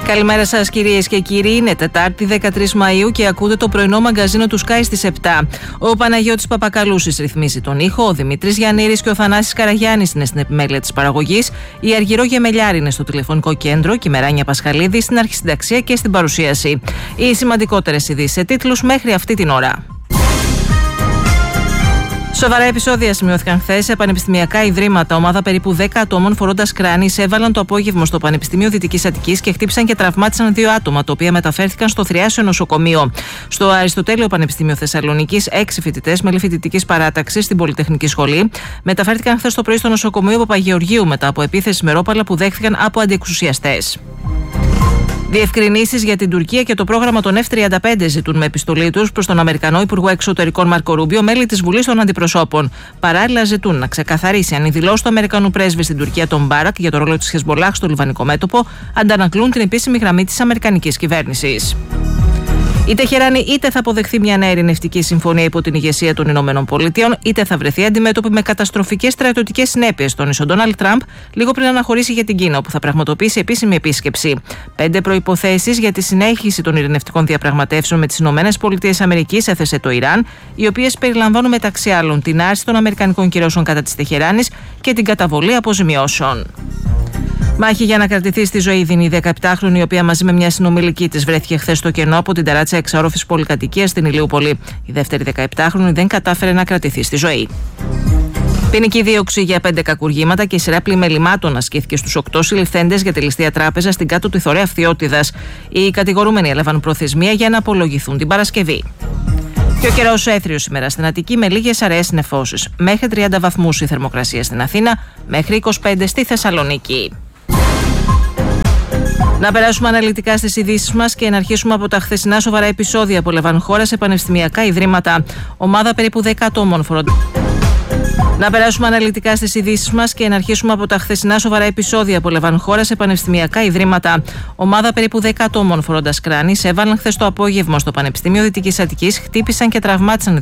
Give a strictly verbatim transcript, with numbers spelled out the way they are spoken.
Καλημέρα σας κυρίες και κύριοι, είναι Τετάρτη δεκατρείς Μαΐου και ακούτε το πρωινό μαγκαζίνο του Sky στις επτά. Ο Παναγιώτης Παπακαλούσης ρυθμίζει τον ήχο, ο Δημήτρης Γιαννήρης και ο Θανάσης Καραγιάννης είναι στην επιμέλεια της παραγωγής, η Αργυρό Γεμελιάρη είναι στο τηλεφωνικό κέντρο και η Μεράνια Πασχαλίδη στην αρχισυνταξία και στην παρουσίαση. Οι σημαντικότερες ειδήσεις σε τίτλους μέχρι αυτή την ώρα. Σοβαρά επεισόδια σημειώθηκαν χθες σε πανεπιστημιακά ιδρύματα. Ομάδα περίπου δέκα ατόμων φορώντας κράνη εισέβαλαν το απόγευμα στο Πανεπιστήμιο Δυτικής Αττικής και χτύπησαν και τραυμάτισαν δύο άτομα, τα οποία μεταφέρθηκαν στο Θριάσιο Νοσοκομείο. Στο Αριστοτέλειο Πανεπιστήμιο Θεσσαλονίκης, έξι φοιτητές μέλη φοιτητικής παράταξης στην Πολυτεχνική Σχολή μεταφέρθηκαν χθες το πρωί στο νοσοκομείο Παπαγεωργίου μετά από επίθεση με ρόπαλα που δέχθηκαν από αντιεξουσιαστές. Διευκρινήσεις για την Τουρκία και το πρόγραμμα των εφ τριάντα πέντε ζητούν με επιστολή τους προς τον Αμερικανό Υπουργό Εξωτερικών Μάρκο Ρούμπιο μέλη της Βουλής των Αντιπροσώπων. Παράλληλα, ζητούν να ξεκαθαρίσει αν οι δηλώσεις του Αμερικανού πρέσβη στην Τουρκία, τον Μπάρακ, για το ρόλο της Χεσμολάχ στο λιβανικό μέτωπο αντανακλούν την επίσημη γραμμή της Αμερικανικής κυβέρνησης. Η Τεχεράνη είτε θα αποδεχθεί μια νέα ειρηνευτική συμφωνία υπό την ηγεσία των Ηνωμένων Πολιτειών, είτε θα βρεθεί αντιμέτωπη με καταστροφικές στρατιωτικές συνέπειες, τόνισε ο Ντόναλντ Τραμπ λίγο πριν αναχωρήσει για την Κίνα, όπου θα πραγματοποιήσει επίσημη επίσκεψη. Πέντε προϋποθέσεις για τη συνέχιση των ειρηνευτικών διαπραγματεύσεων με τις Ηνωμένες Πολιτείες Αμερικής έθεσε το Ιράν, οι οποίες περιλαμβάνουν μεταξύ άλλων την άρση των αμερικανικών κυρώσεων κατά της Τεχεράνης και την καταβολή αποζημιώσεων. Μάχη για να κρατηθεί στη ζωή δίνει η δεκαεπτάχρονη, η οποία μαζί με μια συνομιλική της βρέθηκε χθες στο κενό από την ταράτσα εξαρόφης πολυκατοικίας στην Ηλιούπολη. Η δεύτερη δεκαεπτάχρονη δεν κατάφερε να κρατηθεί στη ζωή. Ποινική δίωξη για πέντε κακουργήματα και σειρά πλημελημάτων ασκήθηκε στους οκτώ συλληφθέντες για τη ληστεία τράπεζα στην κάτω τη Θωρέα Φθιώτιδας. Οι κατηγορούμενοι έλαβαν προθεσμία για να απολογηθούν την Παρασκευή. Και ο καιρός έθριος σήμερα στην Αττική με λίγες αραιές νεφώσεις. Μέχρι τριάντα βαθμούς η θερμοκρασία στην Αθήνα, μέχρι είκοσι πέντε στη Θεσσαλονίκη. Να περάσουμε αναλυτικά στις ειδήσεις μας και να αρχίσουμε από τα χθεσινά σοβαρά επεισόδια που έλαβαν χώρα σε πανεπιστημιακά ιδρύματα. Ομάδα περίπου δέκα ατόμων φορώντας. Να περάσουμε αναλυτικά στις ειδήσεις μας και να αρχίσουμε από τα χθεσινά σοβαρά επεισόδια που έλαβαν χώρα σε πανεπιστημιακά ιδρύματα. Ομάδα περίπου δέκα ατόμων φορώντας κράνη εισέβαλαν χθες το απόγευμα στο Πανεπιστήμιο Δυτικής Αττικής, χτύπησαν και τραυμάτισαν